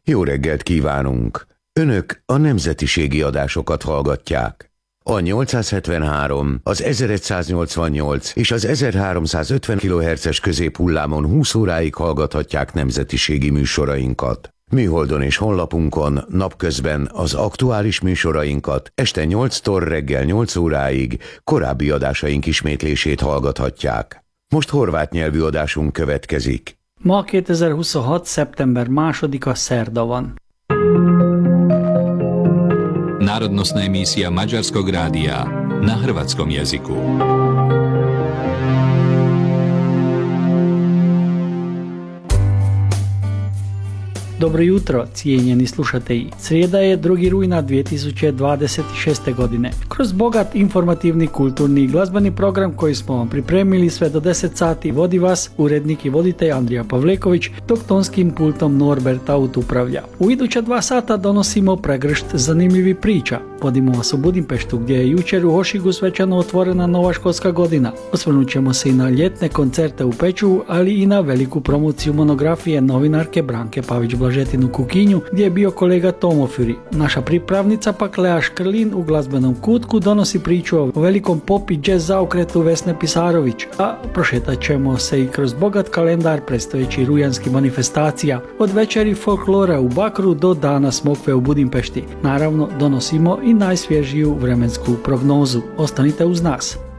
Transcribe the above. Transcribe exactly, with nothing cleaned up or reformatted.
Jó reggelt kívánunk! Önök a nemzetiségi adásokat hallgatják. A nyolcszázhetvenhárom, az ezeregyszáznyolcvannyolc és az ezerháromszázötven kilohertzes középhullámon húsz óráig hallgathatják nemzetiségi műsorainkat. Műholdon és honlapunkon napközben az aktuális műsorainkat, este nyolctól reggel nyolc óráig korábbi adásaink ismétlését hallgathatják. Most horvát nyelvű adásunk következik. Ma kétezer-huszonhat. szeptember másodika szerda van. Národnostná emisija Mađarskog radija na hrvatskom jeziku. Dobro jutro, cijenjeni slušatelji. Srijeda je drugi rujna dvije tisuće dvadeset šeste. godine. Kroz bogat informativni, kulturni i glazbeni program koji smo vam pripremili sve do deset sati vodi vas urednik i voditelj Andrija Pavleković, dok tonskim pultom Norbert Aut upravlja. U iduća dva sata donosimo pregršt zanimljivi priča. Vodimo vas u Budimpeštu gdje je jučer u Hošigu svečano otvorena nova školska godina. Osvrnut ćemo se i na ljetne koncerte u Pečuvu, ali i na veliku promociju monografije novinarke Branke Pavić-Blažetin u Kukinju gdje je bio kolega Tomo Fury. Naša pripravnica pak Lea Škrlin u glazbenom kutku donosi priču o velikom pop i jazz zaokretu Vesne Pisarović, a prošetat ćemo se i kroz bogat kalendar predstojećih rujanskih manifestacija, od večeri folklora u Bakru do dana smokve u Budimpešti. Naravno, donosimo i najsvježiju vremensku prognozu. Ostanite uz nas.